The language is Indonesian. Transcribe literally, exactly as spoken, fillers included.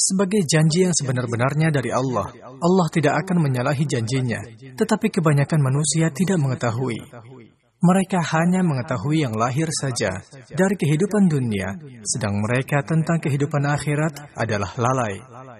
sebagai janji yang sebenar-benarnya dari Allah. Allah tidak akan menyalahi janjinya, tetapi kebanyakan manusia tidak mengetahui. Mereka hanya mengetahui yang lahir saja dari kehidupan dunia, sedang mereka tentang kehidupan akhirat adalah lalai.